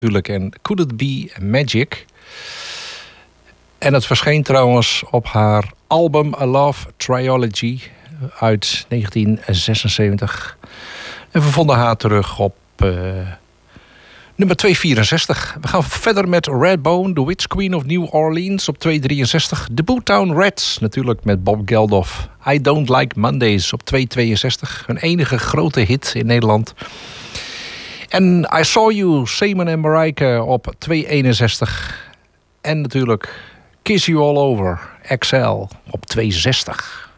natuurlijk en Could It Be Magic. En het verscheen trouwens op haar album A Love Trilogy uit 1976. En we vonden haar terug op nummer 264. We gaan verder met Redbone, The Witch Queen of New Orleans op 263. The Boomtown Rats, natuurlijk met Bob Geldof. I Don't Like Mondays op 262. Hun enige grote hit in Nederland. En I Saw You, Simon en Marijke op 261. En natuurlijk Kiss You All Over, XL op 260.